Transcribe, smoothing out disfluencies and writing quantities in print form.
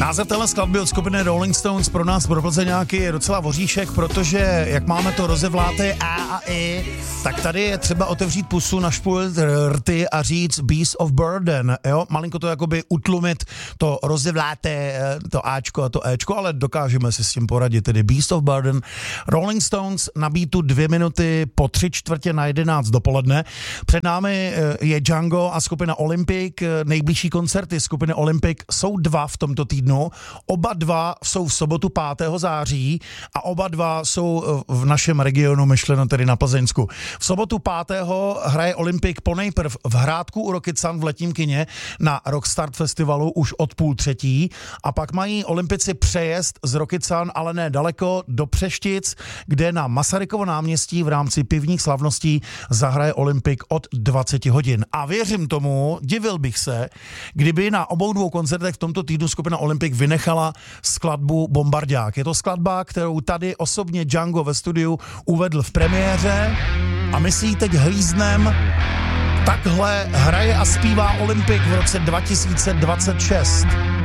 Název téhle skladby od skupiny Rolling Stones pro nás pro Plzeňáky je docela voříšek, protože jak máme to rozevláté A a I, tak tady je třeba otevřít pusu, našpulit rty a říct Beast of Burden, jo? Malinko to jakoby utlumit to rozevláté, to Ačko a to Ečko, ale dokážeme si s tím poradit, tedy Beast of Burden. Rolling Stones na beatu 2 minuty po 11:45 dopoledne. Před námi je Django a skupina Olympic. Nejbližší koncerty skupiny Olympic jsou 2 v tomto týdnu. Oba 2 jsou v sobotu 5. září a oba 2 jsou v našem regionu, myšleno tedy na Plzeňsku. V sobotu 5. hraje Olympic ponejprv v Hrádku u Rocket Sun v letním kině na Rockstart festivalu už od 2:30 a pak mají Olympici přejezd z Rocket Sun, ale ne daleko, do Přeštic, kde na Masarykovo náměstí v rámci pivních slavností zahraje Olympic od 20 hodin. A věřím tomu, divil bych se, kdyby na obou 2 koncertech v tomto týdnu skupina Olympic vynechala skladbu Bombardák. Je to skladba, kterou tady osobně Django ve studiu uvedl v premiéře a my si ji teď hlíznem. Takhle hraje a zpívá Olympic v roce 2026.